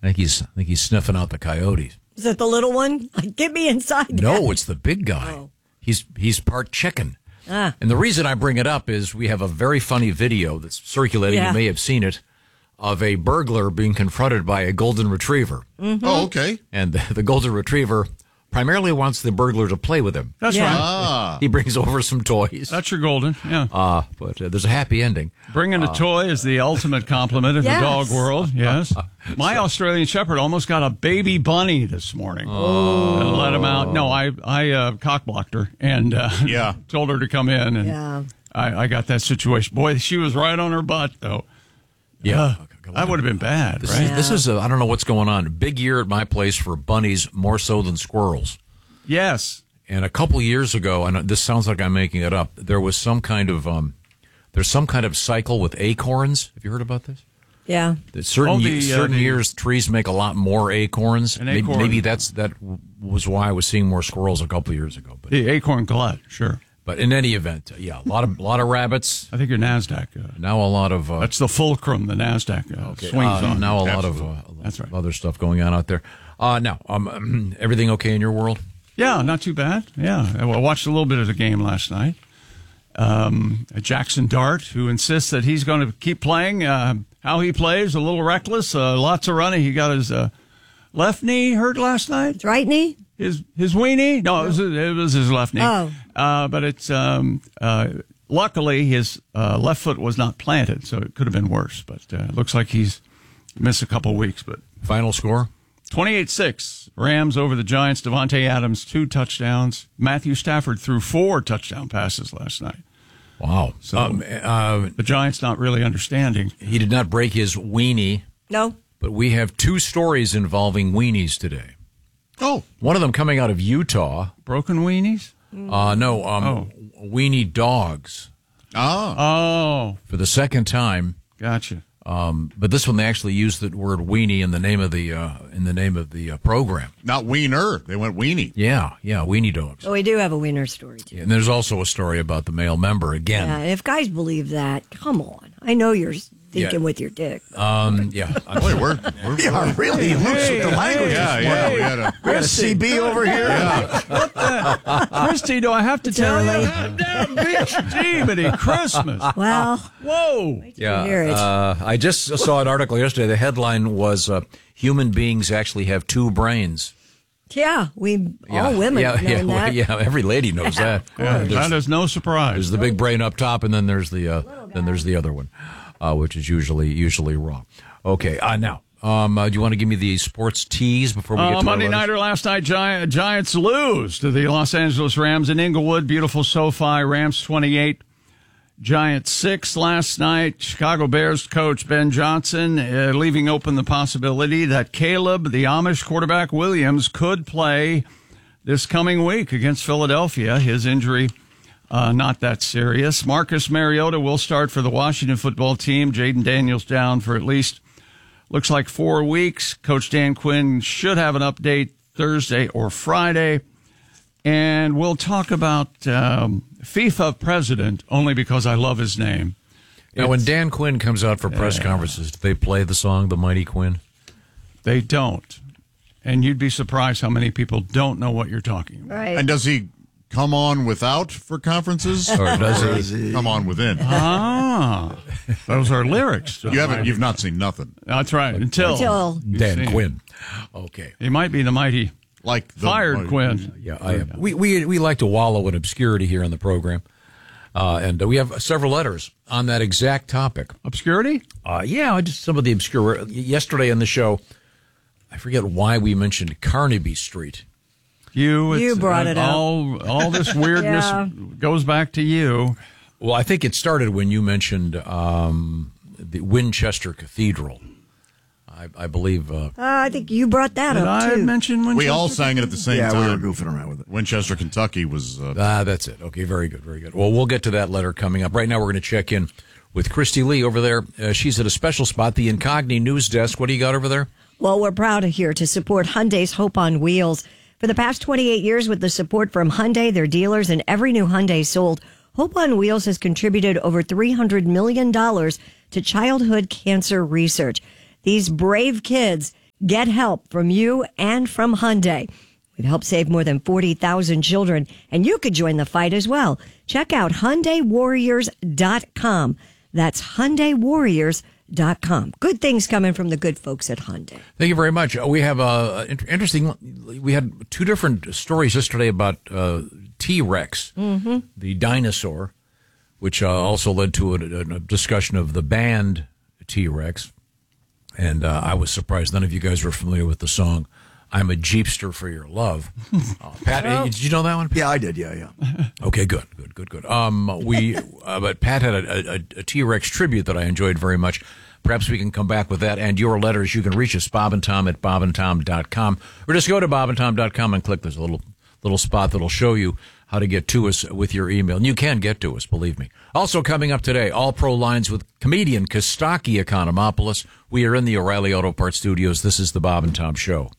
I think he's sniffing out the coyotes. Is that the little one? Get me inside. No, it's the big guy. Oh. He's part chicken. And the reason I bring it up is we have a very funny video that's circulating. Yeah. You may have seen it, of a burglar being confronted by a golden retriever. Mm-hmm. Oh, okay. And the golden retriever primarily wants the burglar to play with him. That's Yeah. right. He brings over some toys. That's your golden, yeah. But there's a happy ending. Bringing a toy is the ultimate compliment in Yes. the dog world, yes. My Australian Shepherd almost got a baby bunny this morning. And let him out. No, I cock-blocked her and told her to come in. And Yeah. I got that situation. Boy, she was right on her butt, though. Yeah. That would have been bad, This right? is I don't know what's going on. Big year at my place for bunnies, more so than squirrels. Yes. And a couple years ago, and this sounds like I'm making it up, there was some kind of there's some kind of cycle with acorns. Have you heard about this? Yeah. That certain the- years trees make a lot more acorns. An acorn. Maybe that was why I was seeing more squirrels a couple of years ago. But The acorn glut, sure. in any event, a lot of rabbits. I think your NASDAQ. Now a lot of That's the fulcrum the NASDAQ swings on. now a lot That's right. of other stuff going on out there. Now, everything okay in your world? Yeah, not too bad. Yeah, I watched a little bit of the game last night. Jackson Dart, who insists that he's going to keep playing how he plays, a little reckless, lots of running. He got his left knee hurt last night. It's right knee? His weenie? No, it was his left knee. Oh. But it's luckily his left foot was not planted, so it could have been worse. But it looks like he's missed a couple weeks. But Final score? 28-6, Rams over the Giants. Devontae Adams, 2 touchdowns. Matthew Stafford threw 4 touchdown passes last night. Wow. So the Giants not really understanding. He did not break his weenie, No. but we have 2 stories involving weenies today. Oh. One of them coming out of Utah. Broken weenies? Weenie dogs Oh, for the second time. gotcha. But this one they actually used the word weenie in the name of the program. Not wiener. They went weenie. Yeah, weenie dogs. Oh, we do have a wiener story, too. And there's also a story about the male member again. Yeah, if guys believe that, come on. I know you're thinking Yeah. with your dick. Yeah. Boy, we're We are really loose with the language. yeah. We had a We got a CB over here. Christy, do I have to tell you? Damn, bitch, Christmas. Well, Whoa. Yeah, hear it. I just saw an article yesterday. The headline was human beings actually have 2 brains. yeah, all women know that. Yeah, every lady knows that. Yeah, that is no surprise. There's the big brain up top, and then there's the other one, which is usually wrong. Okay, now, do you want to give me the sports tease before we get to Monday our letters? nighter last night, Giants lose to the Los Angeles Rams in Inglewood. Beautiful SoFi. Rams 28, Giants 6 last night. Chicago Bears coach Ben Johnson leaving open the possibility that Caleb, the Amish quarterback Williams, could play this coming week against Philadelphia. His injury not that serious. Marcus Mariota will start for the Washington football team. Jaden Daniels down for at least, looks like 4 weeks. Coach Dan Quinn should have an update Thursday or Friday. And we'll talk about FIFA president, only because I love his name. Now, when Dan Quinn comes out for press conferences, do they play the song "The Mighty Quinn"? They don't. And you'd be surprised how many people don't know what you're talking about. Right. And does he come on without for conferences, Or does he? come on within? Those are lyrics. You've not seen nothing That's right. Until you Dan see him. Quinn. Okay. He might be the mighty like the fired Quinn. Yeah, I am. We like to wallow in obscurity here on the program. And we have several letters on that exact topic. Obscurity? Just some of the obscure. Yesterday on the show, I forget why we mentioned Carnaby Street. You brought it up. All this weirdness goes back to you. Well, I think it started when you mentioned the Winchester Cathedral. I believe. I think you brought that Did up, I too. mention Winchester? We all sang it at the same Yeah, time. we were goofing around with it. Winchester, Kentucky was. That's it. Okay, very good, very good. Well, we'll get to that letter coming up. Right now, we're going to check in with Christy Lee over there. She's at a special spot, the Incogni News Desk. What do you got over there? Well, we're proud here to support Hyundai's Hope on Wheels. For the past 28 years, with the support from Hyundai, their dealers, and every new Hyundai sold, Hope on Wheels has contributed over $300 million to childhood cancer research. These brave kids Get help from you and from Hyundai. We've helped save more than 40,000 children, and you could join the fight as well. Check out HyundaiWarriors.com. That's HyundaiWarriors.com. Good things coming from the good folks at Hyundai. Thank you very much. We have interesting. We had two different stories yesterday about T-Rex, the dinosaur, which also led to a discussion of the band T-Rex. And I was surprised none of you guys were familiar with the song "I'm a Jeepster for Your Love." Pat, did you know that one? Yeah, I did. Yeah. Okay, good. But Pat had a T-Rex tribute that I enjoyed very much. Perhaps we can come back with that and your letters. You can reach us, Bob and Tom at bobandtom.com, or just go to bobandtom.com and click this little spot that'll show you how to get to us with your email. And you can get to us, believe me. Also coming up today, All Pro Lines with comedian Kostaki Economopoulos. We are in the O'Reilly Auto Parts Studios. This is the Bob and Tom Show.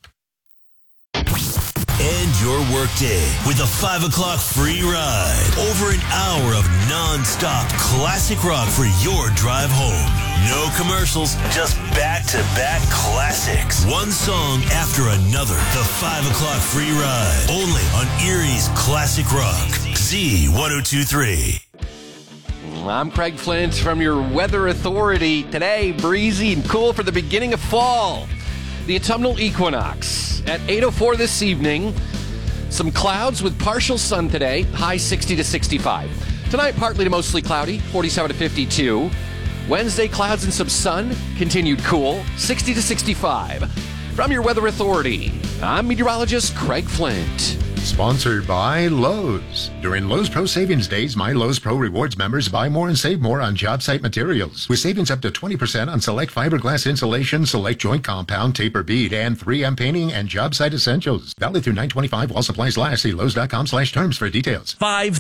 End your workday with a 5 o'clock free ride. Over an hour of non-stop classic rock for your drive home. No commercials, just back-to-back classics. One song after another. The 5 o'clock free ride. Only on Erie's Classic Rock. Z1023. I'm Craig Flint from your Weather Authority. Today, breezy and cool for the beginning of fall. The autumnal equinox at 8:04 this evening. Some clouds with partial sun today, high 60 to 65. Tonight, partly to mostly cloudy, 47 to 52. Wednesday, clouds and some sun, continued cool, 60 to 65. From your Weather Authority, I'm meteorologist Craig Flint. Sponsored by Lowe's. During Lowe's Pro Savings Days, my Lowe's Pro Rewards members buy more and save more on job site materials. With savings up to 20% on select fiberglass insulation, select joint compound, taper bead, and 3M painting and job site essentials. Valid through 9/25 while supplies last. See Lowe's.com/terms for details.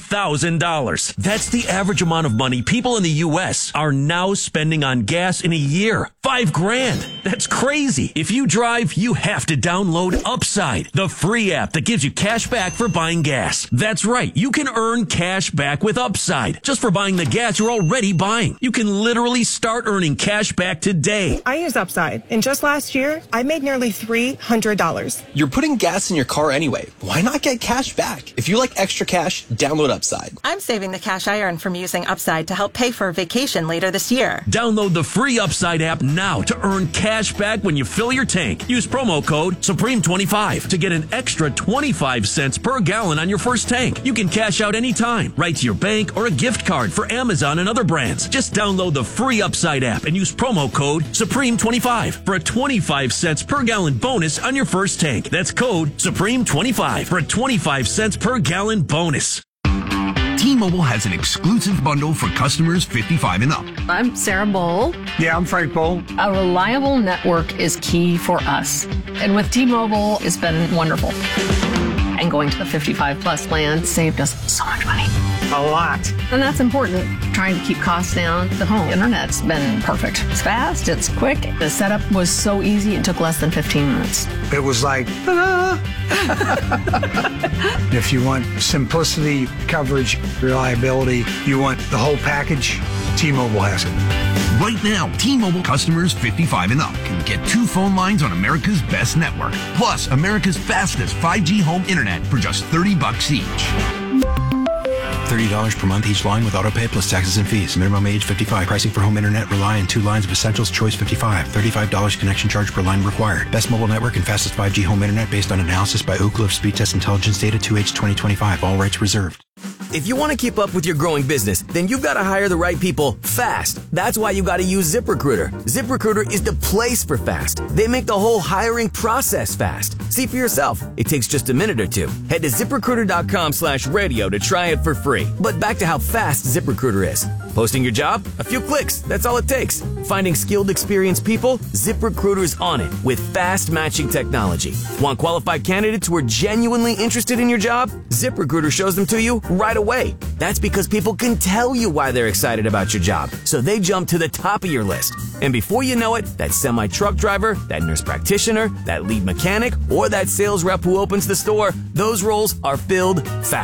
$5,000. That's the average amount of money people in the U.S. are now spending on gas in a year. $5,000. That's crazy. If you drive, you have to download Upside, the free app that gives you cash back for buying gas. That's right. You can earn cash back with Upside just for buying the gas you're already buying. You can literally start earning cash back today. I use Upside, and just last year, I made nearly $300. You're putting gas in your car anyway. Why not get cash back? If you like extra cash, download Upside. I'm saving the cash I earn from using Upside to help pay for a vacation later this year. Download the free Upside app now to earn cash back when you fill your tank. Use promo code SUPREME25 to get an extra 25 cents per gallon on your first tank. You can cash out anytime, right to your bank or a gift card for Amazon and other brands. Just download the free Upside app and use promo code SUPREME25 for a 25 cents per gallon bonus on your first tank. That's code SUPREME25 for a 25 cents per gallon bonus. T-Mobile has an exclusive bundle for customers 55 and up. I'm Sarah Bowl. Yeah, I'm Frank Bowl. A reliable network is key for us. And with T-Mobile, it's been wonderful. And going to the 55 plus plan saved us so much money. A lot. And that's important. Trying to keep costs down. The home internet's been perfect. It's fast, it's quick. The setup was so easy, it took less than 15 minutes. It was like, ta-da! If you want simplicity, coverage, reliability, you want the whole package, T-Mobile has it. Right now, T-Mobile customers 55 and up can get 2 phone lines on America's best network, plus America's fastest 5G home internet for just $30 each. $30 per month each line with autopay plus taxes and fees. Minimum age 55. Pricing for home internet rely on 2 lines of Essentials Choice 55. $35 connection charge per line required. Best mobile network and fastest 5G home internet based on analysis by Ookla of Speed Test Intelligence data 2H 2025. All rights reserved. If you want to keep up with your growing business, then you've got to hire the right people fast. That's why you got to use ZipRecruiter. ZipRecruiter is the place for fast. They make the whole hiring process fast. See for yourself. It takes just a minute or two. Head to ZipRecruiter.com/radio to try it for free. But back to how fast ZipRecruiter is. Posting your job? A few clicks. That's all it takes. Finding skilled, experienced people? ZipRecruiter's on it with fast matching technology. Want qualified candidates who are genuinely interested in your job? ZipRecruiter shows them to you right away. That's because people can tell you why they're excited about your job, so they jump to the top of your list. And before you know it, that semi-truck driver, that nurse practitioner, that lead mechanic, or that sales rep who opens the store, those roles are filled fast.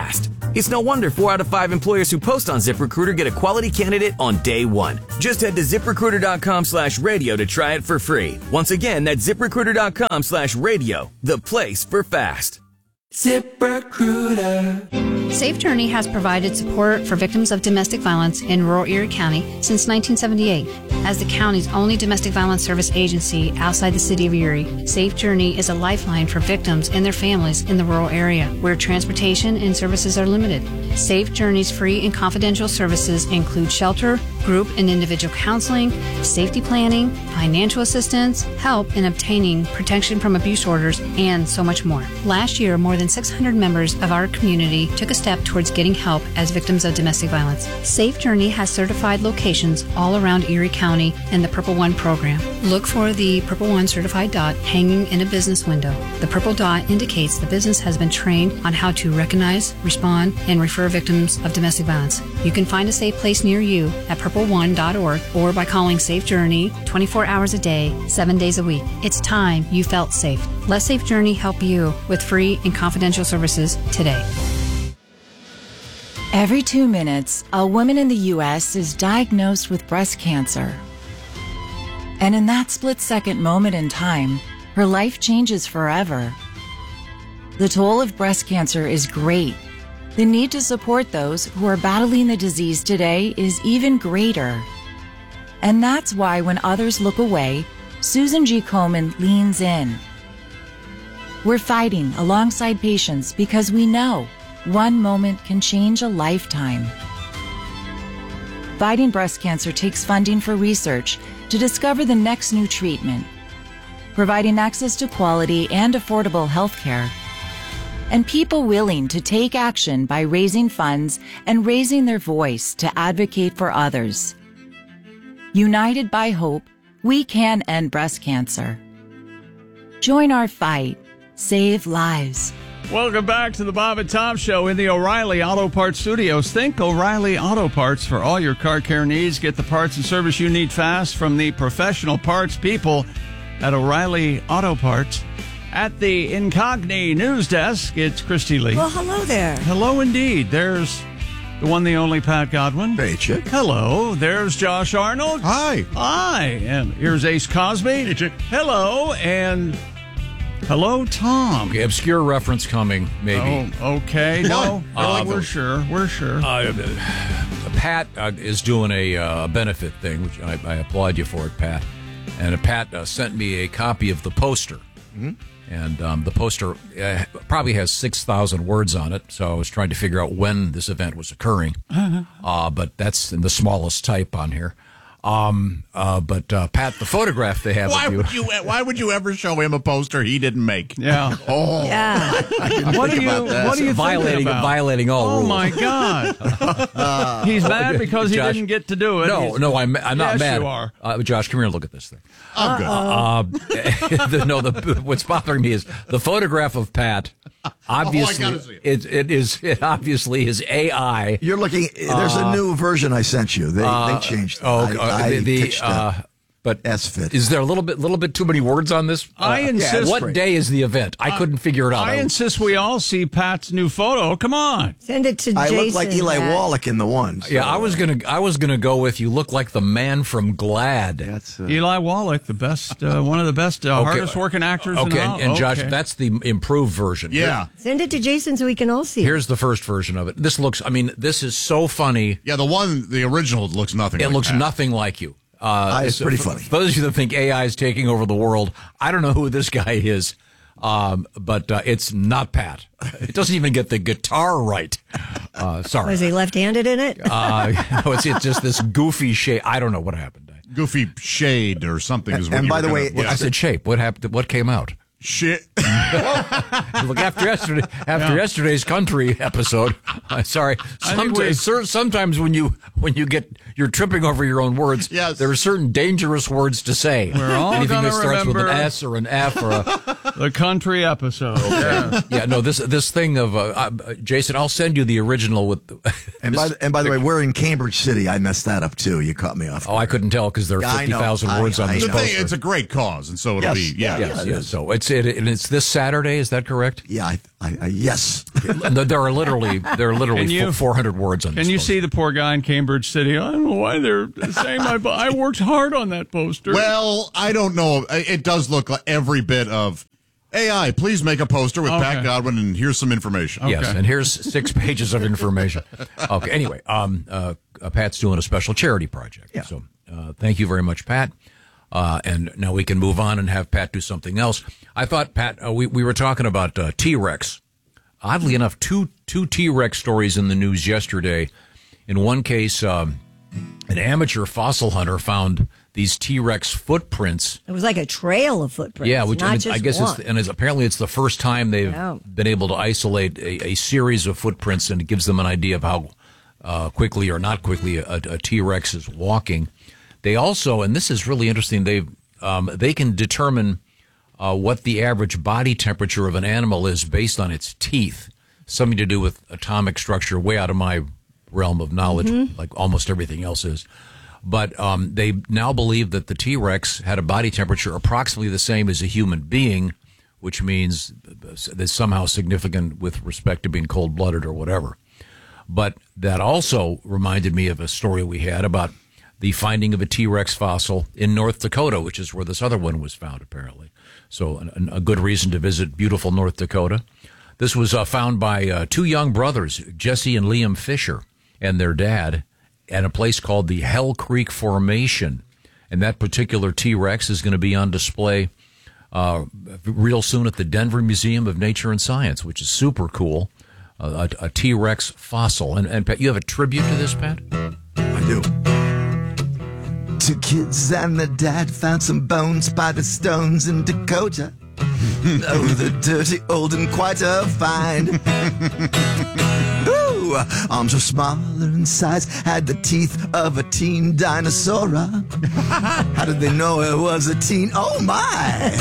It's no wonder 4 out of 5 employers who post on ZipRecruiter get a quality candidate on day one. Just head to ZipRecruiter.com/radio to try it for free. Once again, that's ZipRecruiter.com/radio, the place for fast. ZipRecruiter. Safe Journey has provided support for victims of domestic violence in rural Erie County since 1978. As the county's only domestic violence service agency outside the city of Erie, Safe Journey is a lifeline for victims and their families in the rural area where transportation and services are limited. Safe Journey's free and confidential services include shelter, group and individual counseling, safety planning, financial assistance, help in obtaining protection from abuse orders, and so much more. Last year, more than 600 members of our community took a step towards getting help as victims of domestic violence. Safe Journey has certified locations all around Erie County in the Purple One program. Look for the Purple One certified dot hanging in a business window. The purple dot indicates the business has been trained on how to recognize, respond, and refer victims of domestic violence. You can find a safe place near you at purpleone.org or by calling Safe Journey 24 hours a day, 7 days a week. It's time you felt safe. Let Safe Journey help you with free and confidential services today. Every 2 minutes, a woman in the U.S. is diagnosed with breast cancer. And in that split-second moment in time, her life changes forever. The toll of breast cancer is great. The need to support those who are battling the disease today is even greater. And that's why when others look away, Susan G. Komen leans in. We're fighting alongside patients because we know one moment can change a lifetime. Fighting breast cancer takes funding for research to discover the next new treatment, providing access to quality and affordable health care, and people willing to take action by raising funds and raising their voice to advocate for others. United by hope, we can end breast cancer. Join our fight. Save lives. Welcome back to the Bob and Tom Show in the O'Reilly Auto Parts Studios. Think O'Reilly Auto Parts for all your car care needs. Get the parts and service you need fast from the professional parts people at O'Reilly Auto Parts. At the Incogni News Desk, it's Christy Lee. Well, hello there. Hello indeed. There's the one, the only Pat Godwin. Hey, Chick. Hello. There's Josh Arnold. Hi. Hi. And here's Ace Cosby. Hey, Chick. Hello. And hello, Tom. Okay, obscure reference coming, maybe. Oh, okay. No, we're sure. We're sure. Pat is doing a benefit thing, which I applaud you for it, Pat. And Pat sent me a copy of the poster. Mm-hmm. And the poster probably has 6,000 words on it, so I was trying to figure out when this event was occurring. But that's in the smallest type on here. But Pat, the photograph they have of you. Why would you ever show him a poster he didn't make? Yeah. Oh. Yeah. What are you violating all rules? Oh my God. He's mad because Josh, he didn't get to do it. No, I'm not yes, mad. You are. Josh, come here and look at this thing. I'm good. What's bothering me is the photograph of Pat. Obviously, I gotta see it. It obviously is AI. You're looking. There's a new version I sent you. They changed it. But S-fit. Is there a little bit too many words on this? I insist. What day is the event? I couldn't figure it out. I insist we all see Pat's new photo. Come on. Send it to Jason. I look like Eli Wallach in the one. So. Yeah, I was gonna go with you. Look like the man from Glad. That's Eli Wallach, the best, one of the best, hardest working actors. Okay, in and Josh, that's the improved version. Yeah. Send it to Jason so we can all see it. Here's the first version of it. This is so funny. Yeah, the original looks nothing. It looks nothing like you. It's pretty funny. For those of you that think AI is taking over the world, I don't know who this guy is, but it's not Pat. It doesn't even get the guitar right. Sorry. Was he left-handed in it? It's just this goofy shade. I don't know what happened. Goofy shade or something. Is what and by the way, I said shape. What happened? What came out? Shit. Look, after yesterday's country episode, sorry. Sometimes when you're tripping over your own words, yes. There are certain dangerous words to say. We're all anything that starts with remember an S or an F or the country episode. Okay. Yeah, no, this thing of Jason, I'll send you the original with. And by the way, we're in Cambridge City. I messed that up too. You caught me off guard. I couldn't tell because there are 50,000 words on this poster. It's a great cause, and so it'll be. Yes. So it's this Saturday. Is that correct? Yeah. Yes. There are literally 400 words on this Can you poster. see the poor guy in Cambridge City? I don't know why they're saying I worked hard on that poster. Well, I don't know. It does look like every bit of AI. Please make a poster with Pat Godwin, and here's some information. Yes, and here's 6 pages of information. Okay, anyway, Pat's doing a special charity project. Yeah. So thank you very much, Pat. And now we can move on and have Pat do something else. I thought, Pat, we were talking about T-Rex. Oddly enough, two T-Rex stories in the news yesterday. In one case, an amateur fossil hunter found these T-Rex footprints. It was like a trail of footprints. Yeah, which not I just guess one. apparently it's the first time they've been able to isolate a series of footprints, and it gives them an idea of how quickly or not quickly a T-Rex is walking. They also, and this is really interesting, they can determine what the average body temperature of an animal is based on its teeth. Something to do with atomic structure, way out of my realm of knowledge, like almost everything else is. But they now believe that the T-Rex had a body temperature approximately the same as a human being, which means that's somehow significant with respect to being cold-blooded or whatever. But that also reminded me of a story we had about the finding of a T-Rex fossil in North Dakota, which is where this other one was found, apparently. So a good reason to visit beautiful North Dakota. This was found by 2 young brothers, Jesse and Liam Fisher, and their dad, at a place called the Hell Creek Formation. And that particular T-Rex is going to be on display real soon at the Denver Museum of Nature and Science, which is super cool. A T-Rex fossil. And Pat, you have a tribute to this, Pat? I do. 2 kids and their dad found some bones by the stones in Dakota. Oh, the dirty old and quite a find. Ooh, arms were smaller in size, had the teeth of a teen dinosaur. How did they know it was a teen? Oh, my!